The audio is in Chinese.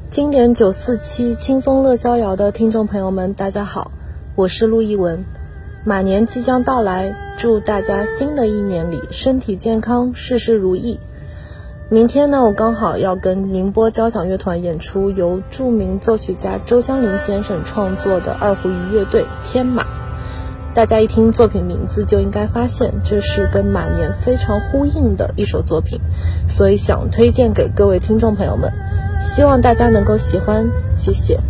经典947轻松乐逍遥的听众朋友们，大家好，我是陆一文。马年即将到来，祝大家新的一年里身体健康，事事如意。明天呢，我刚好要跟宁波交响乐团演出由著名作曲家周湘林先生创作的二胡鱼乐队天马。大家一听作品名字就应该发现这是跟马年非常呼应的一首作品，所以想推荐给各位听众朋友们，希望大家能够喜欢，谢谢。